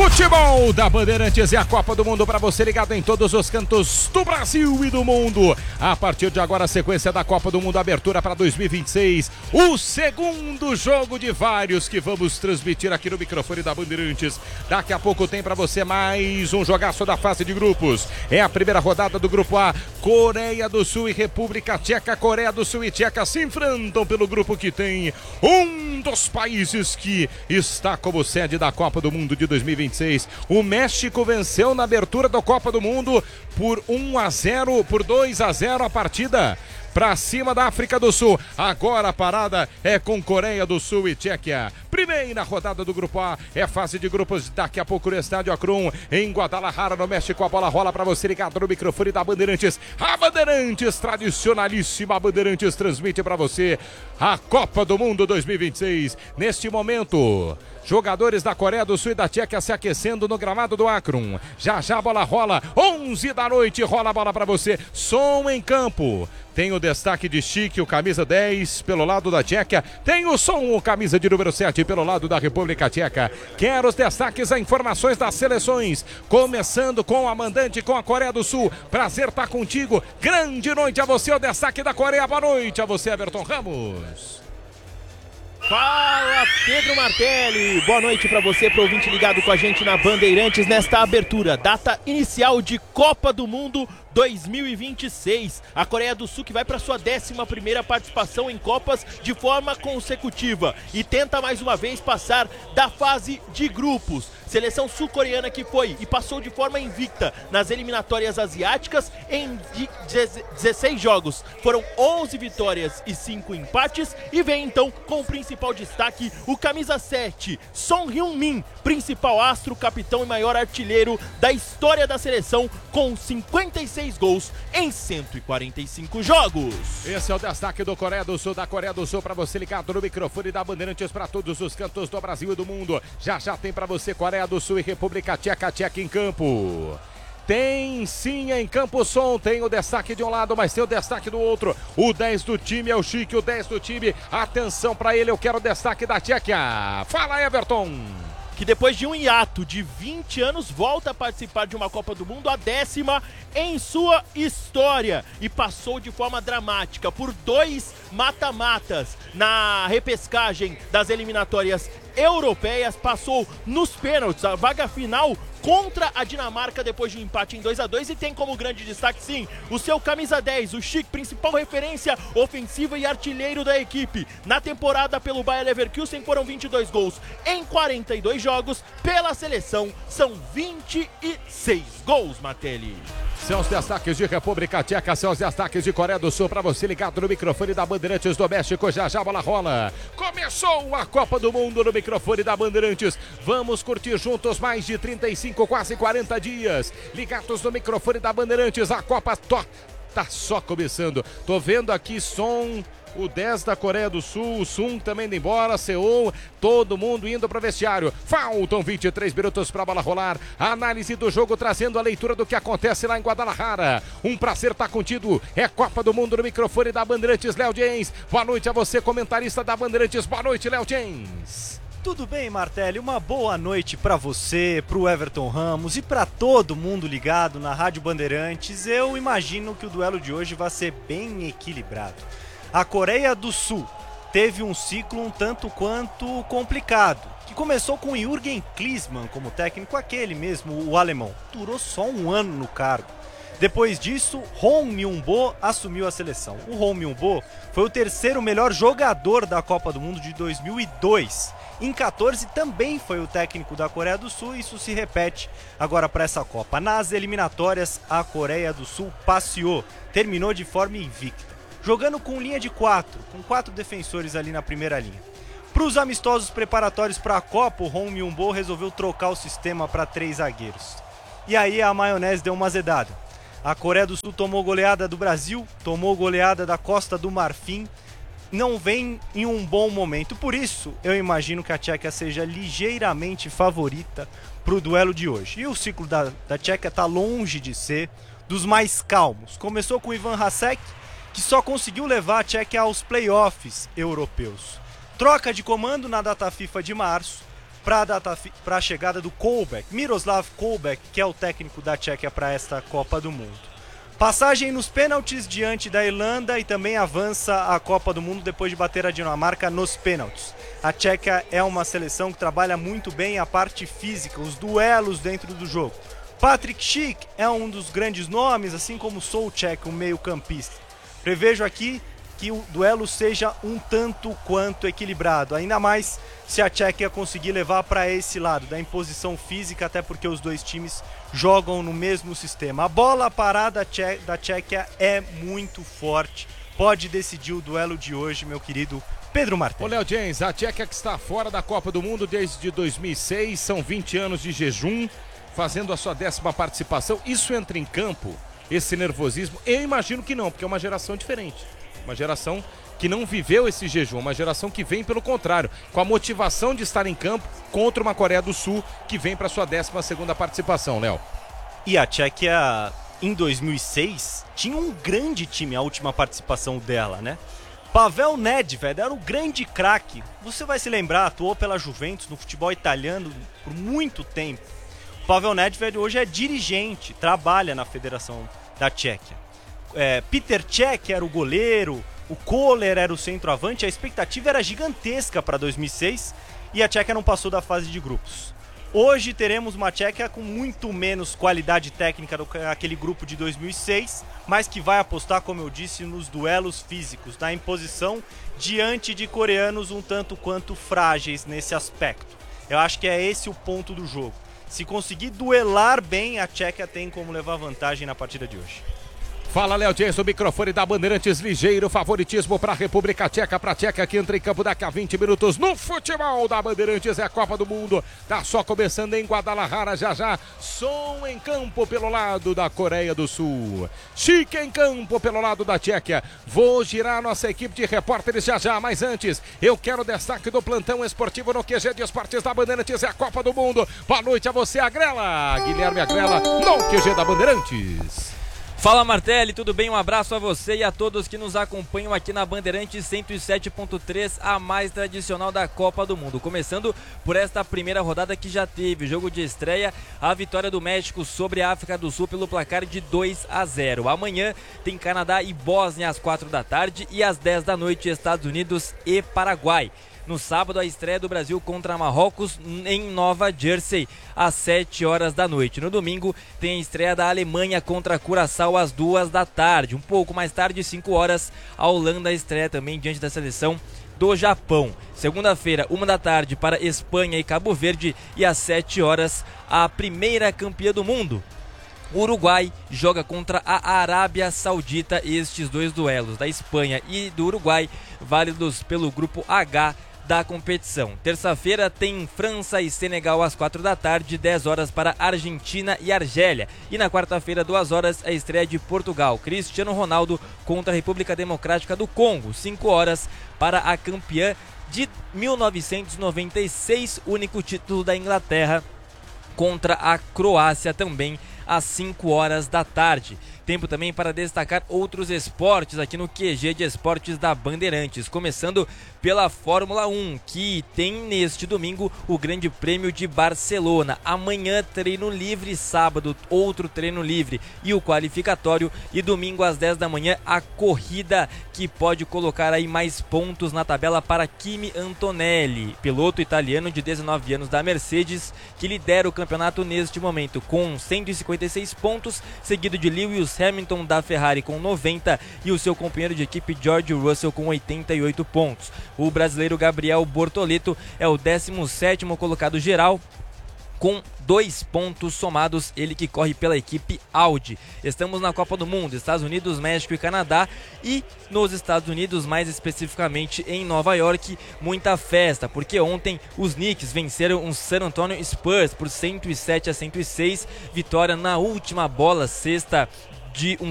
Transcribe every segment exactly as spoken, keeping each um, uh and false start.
Futebol da Bandeirantes e a Copa do Mundo para você ligado em todos os cantos do Brasil e do mundo. A partir de agora, a sequência da Copa do Mundo, abertura para dois mil e vinte e seis. O segundo jogo de vários que vamos transmitir aqui no microfone da Bandeirantes. Daqui a pouco tem para você mais um jogaço da fase de grupos. É a primeira rodada do Grupo A. Coreia do Sul e República Tcheca. Coreia do Sul e Tcheca se enfrentam pelo grupo que tem um dos países que está como sede da Copa do Mundo de dois mil e vinte e seis. O México venceu na abertura da Copa do Mundo por um a zero, por dois a zero a partida para cima da África do Sul. Agora a parada é com Coreia do Sul e Tchequia. Primeira rodada do Grupo A, é fase de grupos, daqui a pouco no Estádio Akron, em Guadalajara, no México. A bola rola para você ligado no microfone da Bandeirantes. A Bandeirantes, tradicionalíssima Bandeirantes, transmite para você a Copa do Mundo dois mil e vinte e seis. Neste momento, jogadores da Coreia do Sul e da Tchequia se aquecendo no gramado do Akron. Já já a bola rola, onze da noite, rola a bola para você. Som em campo. Tem o destaque de Chique, o camisa dez, pelo lado da Tchequia. Tem o Som, o camisa de número sete, pelo lado da República Tcheca. Quero os destaques, as informações das seleções. Começando com a mandante, com a Coreia do Sul. Prazer estar contigo. Grande noite a você, o destaque da Coreia. Boa noite a você, Everton Ramos. Fala, Pedro Martelli. Boa noite para você, pro ouvinte ligado com a gente na Bandeirantes nesta abertura. Data inicial de Copa do Mundo dois mil e vinte e seis. A Coreia do Sul que vai para sua décima primeira participação em Copas de forma consecutiva e tenta mais uma vez passar da fase de grupos. Seleção sul-coreana que foi e passou de forma invicta nas eliminatórias asiáticas em dezesseis jogos. Foram onze vitórias e cinco empates e vem então com o principal destaque o camisa sete, Son Heung-min, principal astro, capitão e maior artilheiro da história da seleção com cinquenta e seis gols em cento e quarenta e cinco jogos. Esse é o destaque do Coreia do Sul, da Coreia do Sul, para você ligado no microfone da Bandeirantes para todos os cantos do Brasil e do mundo. Já já tem para você Coreia do Sul e República Tcheca, Tcheca em campo. Tem sim em campo Som, tem o destaque de um lado, mas tem o destaque do outro. O dez do time é o Chique, o dez do time, atenção para ele, eu quero o destaque da Tchequia. Fala, Everton. Que depois de um hiato de vinte anos volta a participar de uma Copa do Mundo, a décima em sua história, e passou de forma dramática por dois mata-matas na repescagem das eliminatórias europeias, passou nos pênaltis, a vaga final contra a Dinamarca depois de um empate em dois a dois, e tem como grande destaque sim o seu camisa dez, o Chique, principal referência ofensiva e artilheiro da equipe. Na temporada pelo Bayer Leverkusen foram vinte e dois gols em quarenta e dois jogos, pela seleção são vinte e seis gols, Martelli. São os destaques de República Tcheca, são os destaques de Coreia do Sul, para você ligado no microfone da Bandeirantes do México. Já já a bola rola. Começou a Copa do Mundo no microfone da Bandeirantes. Vamos curtir juntos mais de trinta e cinco, quase quarenta dias. Ligados no microfone da Bandeirantes, a Copa to... tá só começando. Tô vendo aqui Som, o dez da Coreia do Sul, o Sun também indo embora, Seul, todo mundo indo para o vestiário. Faltam vinte e três minutos para a bola rolar. A análise do jogo trazendo a leitura do que acontece lá em Guadalajara. Um prazer estar contigo. É Copa do Mundo no microfone da Bandeirantes, Léo James. Boa noite a você, comentarista da Bandeirantes. Boa noite, Léo James. Tudo bem, Martelli? Uma boa noite para você, para o Everton Ramos e para todo mundo ligado na Rádio Bandeirantes. Eu imagino que o duelo de hoje vai ser bem equilibrado. A Coreia do Sul teve um ciclo um tanto quanto complicado, que começou com Jürgen Klinsmann como técnico, aquele mesmo, o alemão. Durou só um ano no cargo. Depois disso, Hong Myung-bo assumiu a seleção. O Hong Myung-bo foi o terceiro melhor jogador da Copa do Mundo de dois mil e dois. Em quatorze também foi o técnico da Coreia do Sul, e isso se repete agora para essa Copa. Nas eliminatórias, a Coreia do Sul passeou, terminou de forma invicta, jogando com linha de quatro, com quatro defensores ali na primeira linha. Para os amistosos preparatórios para a Copa, o Hong Myung-bo resolveu trocar o sistema para três zagueiros. E aí a maionese deu uma azedada. A Coreia do Sul tomou goleada do Brasil, tomou goleada da Costa do Marfim, não vem em um bom momento. Por isso, eu imagino que a Tchequia seja ligeiramente favorita para o duelo de hoje. E o ciclo da, da Tchequia está longe de ser dos mais calmos. Começou com Ivan Hacek, que só conseguiu levar a Tchequia aos playoffs europeus. Troca de comando na data FIFA de março. para a chegada do Koubek, Miroslav Koubek, que é o técnico da Tchequia para esta Copa do Mundo. Passagem nos pênaltis diante da Irlanda e também avança a Copa do Mundo depois de bater a Dinamarca nos pênaltis. A Tchequia é uma seleção que trabalha muito bem a parte física, os duelos dentro do jogo. Patrick Schick é um dos grandes nomes, assim como Souček, o meio-campista. Prevejo aqui que o duelo seja um tanto quanto equilibrado, ainda mais se a Tchequia conseguir levar para esse lado da imposição física, até porque os dois times jogam no mesmo sistema. A bola parada da Tchequia é muito forte, pode decidir o duelo de hoje, meu querido Pedro Martins. Ô Léo James, a Tchequia que está fora da Copa do Mundo desde dois mil e seis, são vinte anos de jejum, fazendo a sua décima participação. Isso entra em campo, esse nervosismo? Eu imagino que não, porque é uma geração diferente. Uma geração que não viveu esse jejum, uma geração que vem pelo contrário, com a motivação de estar em campo contra uma Coreia do Sul que vem para sua décima segunda participação, Léo. E a Tchequia, em dois mil e seis, tinha um grande time, a última participação dela, né? Pavel Nedved era o grande craque. Você vai se lembrar, atuou pela Juventus no futebol italiano por muito tempo. O Pavel Nedved hoje é dirigente, trabalha na Federação da Tchequia. É, Peter Cech era o goleiro, o Kohler era o centroavante, a expectativa era gigantesca para dois mil e seis e a Tchequia não passou da fase de grupos. Hoje teremos uma Tchequia com muito menos qualidade técnica do que aquele grupo de dois mil e seis, mas que vai apostar, como eu disse, nos duelos físicos, na imposição diante de coreanos um tanto quanto frágeis nesse aspecto. Eu acho que é esse o ponto do jogo. Se conseguir duelar bem, a Tchequia tem como levar vantagem na partida de hoje. Fala, Léo James, o microfone da Bandeirantes, ligeiro favoritismo para a República Tcheca, para a Tcheca que entra em campo daqui a vinte minutos no futebol da Bandeirantes, é a Copa do Mundo, tá só começando em Guadalajara, já já, som em campo pelo lado da Coreia do Sul, Chique em campo pelo lado da Tchequia. Vou girar nossa equipe de repórteres já já, mas antes, eu quero destaque do plantão esportivo no Q G de Esportes da Bandeirantes, é a Copa do Mundo. Boa noite a você, Agrela, Guilherme Agrela, no Q G da Bandeirantes. Fala Martelli, tudo bem? Um abraço a você e a todos que nos acompanham aqui na Bandeirantes cento e sete ponto três, a mais tradicional da Copa do Mundo. Começando por esta primeira rodada que já teve jogo de estreia, a vitória do México sobre a África do Sul pelo placar de dois a zero. Amanhã tem Canadá e Bósnia às quatro da tarde e às dez da noite Estados Unidos e Paraguai. No sábado, a estreia do Brasil contra Marrocos em Nova Jersey, às sete horas da noite. No domingo, tem a estreia da Alemanha contra Curaçao às duas da tarde. Um pouco mais tarde, cinco horas, a Holanda estreia também diante da seleção do Japão. Segunda-feira, uma da tarde, para Espanha e Cabo Verde. E às sete horas, a primeira campeã do mundo, o Uruguai, joga contra a Arábia Saudita. Estes dois duelos da Espanha e do Uruguai, válidos pelo grupo H da competição. Terça-feira tem França e Senegal às quatro da tarde, dez horas para Argentina e Argélia. E na quarta-feira, duas horas, a estreia de Portugal, Cristiano Ronaldo contra a República Democrática do Congo, cinco horas para a campeã de mil novecentos e noventa e seis, único título da Inglaterra, contra a Croácia também às cinco horas da tarde. Tempo também para destacar outros esportes aqui no Q G de Esportes da Bandeirantes, começando pela Fórmula um, que tem neste domingo o Grande Prêmio de Barcelona. Amanhã treino livre, sábado outro treino livre e o qualificatório, e domingo às dez da manhã a corrida que pode colocar aí mais pontos na tabela para Kimi Antonelli, piloto italiano de dezenove anos da Mercedes, que lidera o campeonato neste momento com cento e cinquenta e seis pontos, seguido de Lewis Hamilton da Ferrari com noventa e o seu companheiro de equipe George Russell com oitenta e oito pontos. O brasileiro Gabriel Bortoleto é o décimo sétimo colocado geral, com dois pontos somados, ele que corre pela equipe Audi. Estamos na Copa do Mundo, Estados Unidos, México e Canadá, e nos Estados Unidos, mais especificamente em Nova York, muita festa, porque ontem os Knicks venceram o San Antonio Spurs por cento e sete a cento e seis, vitória na última bola, sexta de um jogador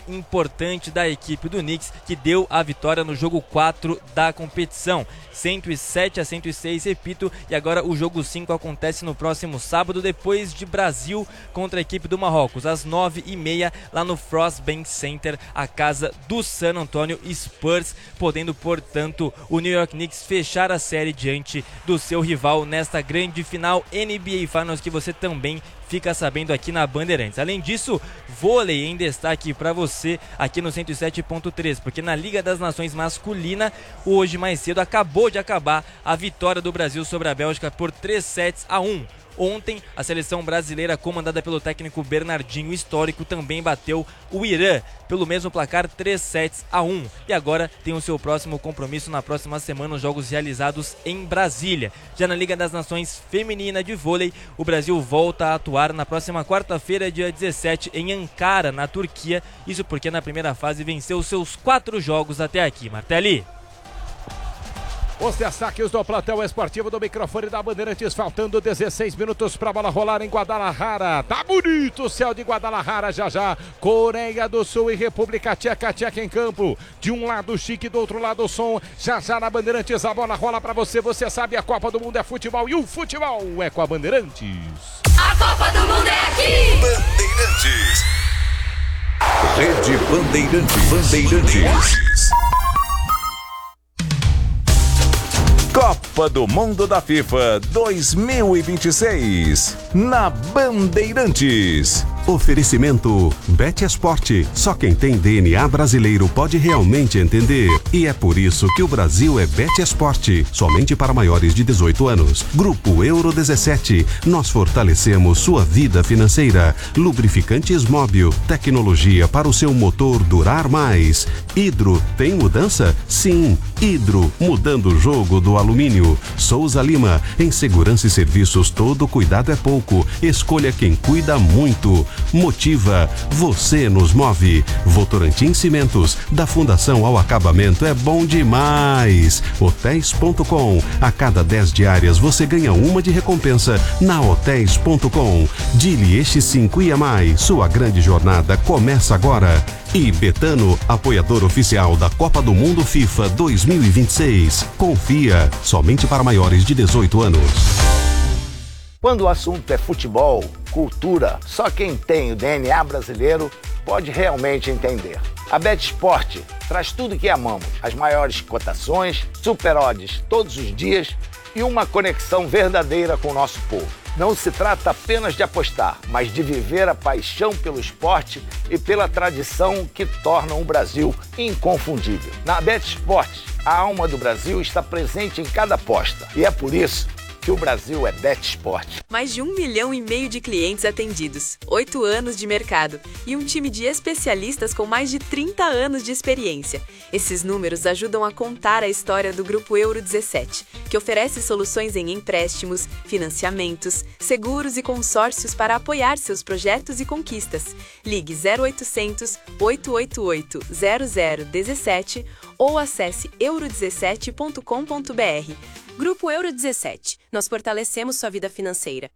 importante da equipe do Knicks, que deu a vitória no jogo quatro da competição. cento e sete a cento e seis, repito, e agora o jogo cinco acontece no próximo sábado, depois de Brasil contra a equipe do Marrocos, às nove e meia, lá no Frost Bank Center, a casa do San Antonio Spurs, podendo, portanto, o New York Knicks fechar a série diante do seu rival nesta grande final N B A Finals, que você também fica sabendo aqui na Bandeirantes. Além disso, vôlei em destaque para você aqui no cento e sete ponto três, porque na Liga das Nações masculina, hoje mais cedo acabou de acabar a vitória do Brasil sobre a Bélgica por três sets a um. Ontem, a seleção brasileira, comandada pelo técnico Bernardinho Histórico, também bateu o Irã pelo mesmo placar, três sets a um. E agora tem o seu próximo compromisso na próxima semana, os jogos realizados em Brasília. Já na Liga das Nações Feminina de Vôlei, o Brasil volta a atuar na próxima quarta-feira, dia dezessete, em Ankara, na Turquia. Isso porque na primeira fase venceu seus quatro jogos até aqui. Martelli. Os destaques do Platão Esportivo do microfone da Bandeirantes, faltando dezesseis minutos para a bola rolar em Guadalajara. Tá bonito o céu de Guadalajara já já. Coreia do Sul e República Tcheca, Tcheca em campo. De um lado Chique, do outro lado o som. Já já na Bandeirantes a bola rola para você. Você sabe, a Copa do Mundo é futebol e o futebol é com a Bandeirantes. A Copa do Mundo é aqui! Bandeirantes. Rede Bandeirantes. Bandeirantes. Copa do Mundo da FIFA dois mil e vinte e seis, na Bandeirantes. Oferecimento BetEsport. Só quem tem D N A brasileiro pode realmente entender. E é por isso que o Brasil é BetEsport. Somente para maiores de dezoito anos. Grupo Euro dezessete. Nós fortalecemos sua vida financeira. Lubrificantes Móbil. Tecnologia para o seu motor durar mais. Hidro. Tem mudança? Sim. Hidro. Mudando o jogo do alumínio. Souza Lima. Em segurança e serviços, todo cuidado é pouco. Escolha quem cuida muito. Motiva, você nos move. Votorantim Cimentos, da fundação ao acabamento é bom demais. Hotéis ponto com, a cada dez diárias você ganha uma de recompensa na Hotéis ponto com. Dili Eixi cinco I A M A I, sua grande jornada começa agora. E Betano, apoiador oficial da Copa do Mundo FIFA dois mil e vinte e seis. Confia, somente para maiores de dezoito anos. Quando o assunto é futebol, cultura, só quem tem o D N A brasileiro pode realmente entender. A BetEsport traz tudo que amamos, as maiores cotações, super odds todos os dias e uma conexão verdadeira com o nosso povo. Não se trata apenas de apostar, mas de viver a paixão pelo esporte e pela tradição que tornam o Brasil inconfundível. Na BetEsport, a alma do Brasil está presente em cada aposta e é por isso que o Brasil é BetEsport. Mais de um milhão e meio de clientes atendidos, oito anos de mercado e um time de especialistas com mais de trinta anos de experiência. Esses números ajudam a contar a história do Grupo Euro dezessete, que oferece soluções em empréstimos, financiamentos, seguros e consórcios para apoiar seus projetos e conquistas. Ligue zero oitocentos, oito oito oito, zero zero um sete ou acesse euro dezessete ponto com ponto br. Grupo Euro dezessete. Nós fortalecemos sua vida financeira.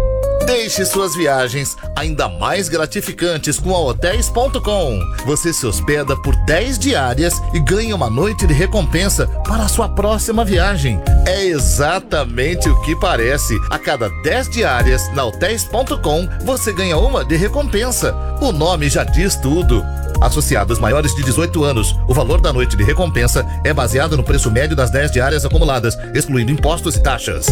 Deixe suas viagens ainda mais gratificantes com a Hotéis ponto com. Você se hospeda por dez diárias e ganha uma noite de recompensa para a sua próxima viagem. É exatamente o que parece. A cada dez diárias na Hotéis ponto com, você ganha uma de recompensa. O nome já diz tudo. Associados maiores de dezoito anos, o valor da noite de recompensa é baseado no preço médio das dez diárias acumuladas, excluindo impostos e taxas.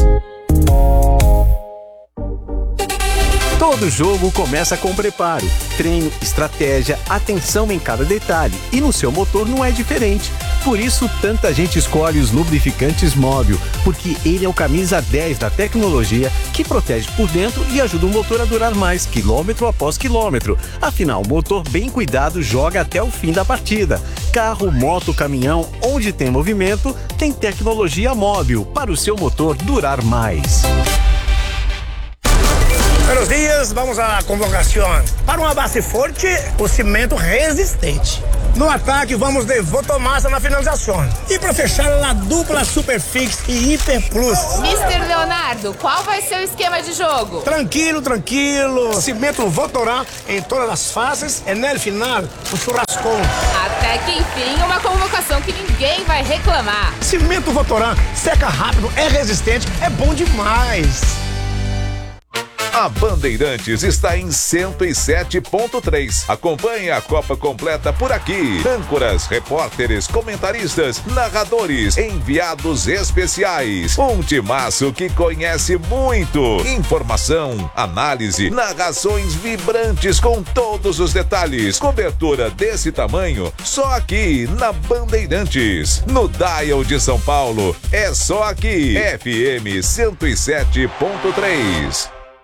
Todo jogo começa com preparo, treino, estratégia, atenção em cada detalhe. E no seu motor não é diferente. Por isso, tanta gente escolhe os lubrificantes Móbil, porque ele é o camisa dez da tecnologia que protege por dentro e ajuda o motor a durar mais, quilômetro após quilômetro. Afinal, o motor bem cuidado joga até o fim da partida. Carro, moto, caminhão, onde tem movimento, tem tecnologia Móbil para o seu motor durar mais. Buenos dias, vamos à convocação. Para uma base forte, o cimento resistente. No ataque, vamos de Votomassa na finalização. E para fechar, a dupla Superfix e Hiper Plus. mister Leonardo, qual vai ser o esquema de jogo? Tranquilo, tranquilo. Cimento Votorá em todas as fases e no final, o churrascão. Até que enfim, uma convocação que ninguém vai reclamar. Cimento Votorá seca rápido, é resistente, é bom demais. A Bandeirantes está em cento e sete ponto três. Acompanhe a Copa completa por aqui. Âncoras, repórteres, comentaristas, narradores, enviados especiais. Um timaço que conhece muito. Informação, análise, narrações vibrantes com todos os detalhes. Cobertura desse tamanho, só aqui na Bandeirantes. No Dial de São Paulo, é só aqui. F M cento e sete ponto três.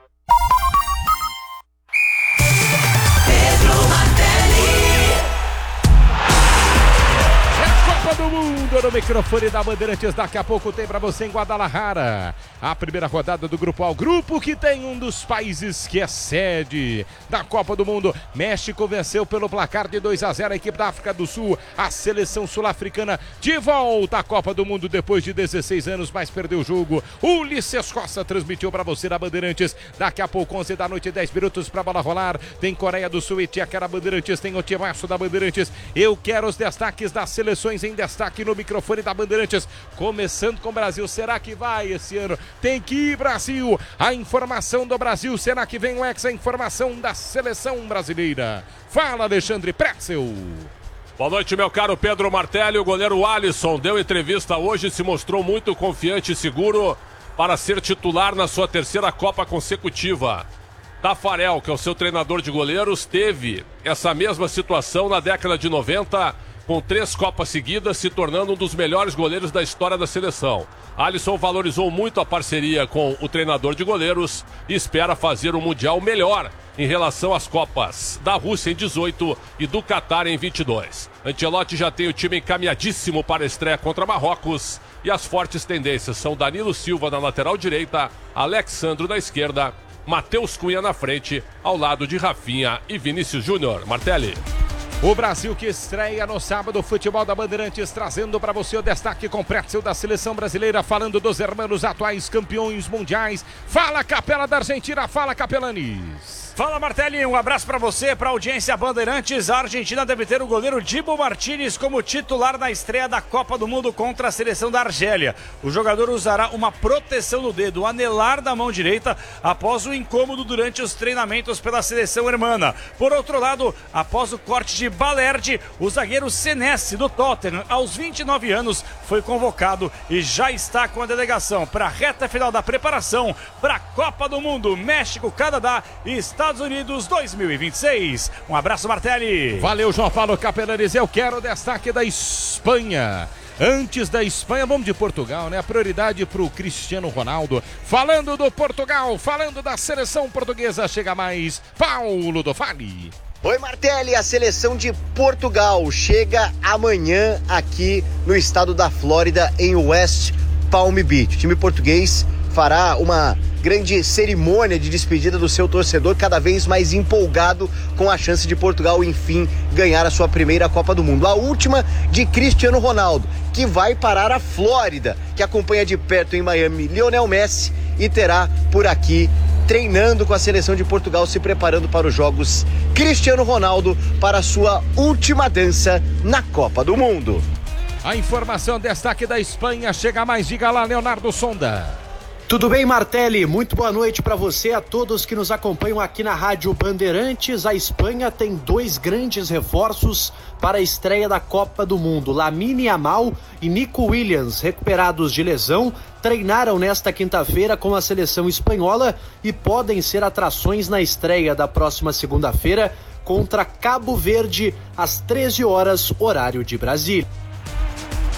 Do mundo no microfone da Bandeirantes, daqui a pouco tem pra você em Guadalajara a primeira rodada do Grupo A, o grupo que tem um dos países que é sede da Copa do Mundo. México venceu pelo placar de dois a zero a equipe da África do Sul, a seleção sul-africana de volta à Copa do Mundo depois de dezesseis anos, mas perdeu o jogo. Ulisses Costa transmitiu pra você da Bandeirantes, daqui a pouco onze da noite, dez minutos pra bola rolar. Tem Coreia do Sul e Tcheca na Bandeirantes, tem o timaço da Bandeirantes. Eu quero os destaques das seleções em destaque no microfone da Bandeirantes, começando com o Brasil. Será que vai esse ano? Tem que ir, Brasil. A informação do Brasil, será que vem o Hexa? A informação da seleção brasileira. Fala, Alexandre Pretzel. Boa noite, meu caro Pedro Martelli. O goleiro Alisson deu entrevista hoje e se mostrou muito confiante e seguro para ser titular na sua terceira Copa consecutiva. Tafarel, que é o seu treinador de goleiros, teve essa mesma situação na década de noventa, com três Copas seguidas, se tornando um dos melhores goleiros da história da seleção. Alisson valorizou muito a parceria com o treinador de goleiros e espera fazer um Mundial melhor em relação às Copas da Rússia em dezoito e do Catar em vinte e dois. Ancelotti já tem o time encaminhadíssimo para a estreia contra Marrocos e as fortes tendências são Danilo Silva na lateral direita, Alexandro na esquerda, Matheus Cunha na frente, ao lado de Rafinha e Vinícius Júnior. Martelli. O Brasil que estreia no sábado, futebol da Bandeirantes, trazendo para você o destaque com Pretzel da seleção brasileira, falando dos hermanos atuais campeões mundiais. Fala, Capela da Argentina, fala, Capelanes. Fala, Martelli, um abraço para você, para a audiência Bandeirantes. A Argentina deve ter o goleiro Dibu Martínez como titular na estreia da Copa do Mundo contra a seleção da Argélia. O jogador usará uma proteção no dedo, o anelar da mão direita, após o incômodo durante os treinamentos pela seleção hermana. Por outro lado, após o corte de Balerdi, o zagueiro Senesi do Tottenham, aos vinte e nove anos, foi convocado e já está com a delegação para a reta final da preparação para a Copa do Mundo México, Canadá e Estados Unidos dois mil e vinte e seis. Um abraço, Martelli. Valeu, João Paulo Capelanes. Eu quero o destaque da Espanha. Antes da Espanha, vamos de Portugal, né? A prioridade para o Cristiano Ronaldo. Falando do Portugal, falando da seleção portuguesa, chega mais Paulo do Fale. Oi, Martelli, a seleção de Portugal chega amanhã aqui no estado da Flórida, em West Palm Beach. O time português fará uma grande cerimônia de despedida do seu torcedor, cada vez mais empolgado com a chance de Portugal, enfim, ganhar a sua primeira Copa do Mundo. A última de Cristiano Ronaldo, que vai parar a Flórida, que acompanha de perto em Miami Lionel Messi e terá por aqui treinando com a seleção de Portugal, se preparando para os jogos, Cristiano Ronaldo para a sua última dança na Copa do Mundo. A informação, destaque da Espanha, chega mais, diga lá, Leonardo Sonda. Tudo bem, Martelli? Muito boa noite para você, a todos que nos acompanham aqui na Rádio Bandeirantes. A Espanha tem dois grandes reforços para a estreia da Copa do Mundo. Lamine Yamal e Nico Williams, recuperados de lesão, treinaram nesta quinta-feira com a seleção espanhola e podem ser atrações na estreia da próxima segunda-feira contra Cabo Verde, às treze horas, horário de Brasília.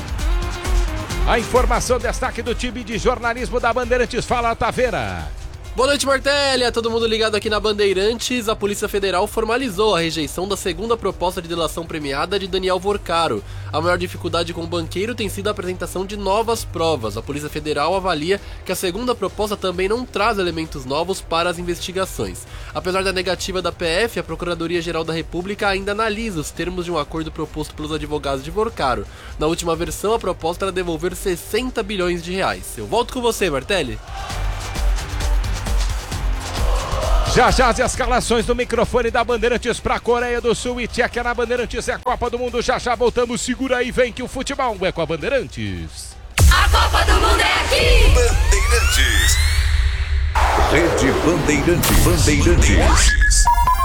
A informação, destaque do time de jornalismo da Bandeirantes. Fala, Taveira. Boa noite, Martélia. Todo mundo ligado aqui na Bandeirantes. A Polícia Federal formalizou a rejeição da segunda proposta de delação premiada de Daniel Vorcaro. A maior dificuldade com o banqueiro tem sido a apresentação de novas provas. A Polícia Federal avalia que a segunda proposta também não traz elementos novos para as investigações. Apesar da negativa da P F, a Procuradoria-Geral da República ainda analisa os termos de um acordo proposto pelos advogados de Vorcaro. Na última versão, a proposta era devolver sessenta bilhões de reais. Eu volto com você, Martelli. Já já as escalações do microfone da Bandeirantes para a Coreia do Sul e Tchequia na Bandeirantes é a Copa do Mundo. Já já voltamos, segura aí, vem que o futebol é com a Bandeirantes. A Copa do Mundo é aqui! Bandeirantes. Rede Bandeirantes. Bandeirantes.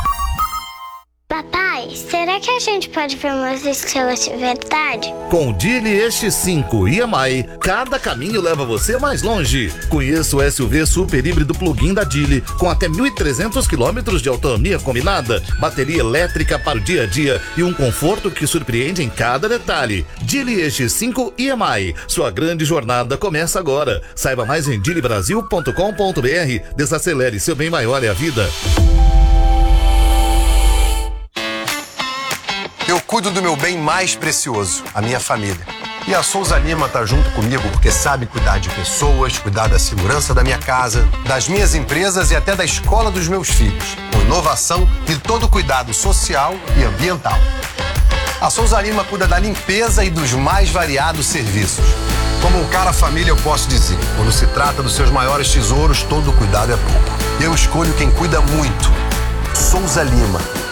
Papai, será que a gente pode ver umas estrelas de verdade? Com o Geely E X cinco e M I, cada caminho leva você mais longe. Conheça o S U V super híbrido plug-in da Geely, com até mil e trezentos quilômetros de autonomia combinada, bateria elétrica para o dia a dia e um conforto que surpreende em cada detalhe. Geely E X cinco e M I, sua grande jornada começa agora. Saiba mais em geely brasil ponto com ponto b r. Desacelere, seu bem maior é a vida. Eu cuido do meu bem mais precioso, a minha família. E a Souza Lima tá junto comigo porque sabe cuidar de pessoas, cuidar da segurança da minha casa, das minhas empresas e até da escola dos meus filhos, com inovação e todo cuidado social e ambiental. A Souza Lima cuida da limpeza e dos mais variados serviços. Como um cara família, eu posso dizer, quando se trata dos seus maiores tesouros, todo cuidado é pouco. Eu escolho quem cuida muito. Souza Lima.